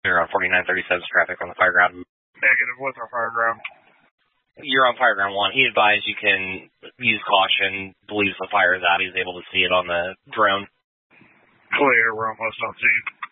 You're on 4937 traffic on the fire ground. Negative, what's our fire ground? You're on fire ground 1. He advised you can use caution, believes the fire is out. He's able to see it on the drone. Clear, we're almost on scene.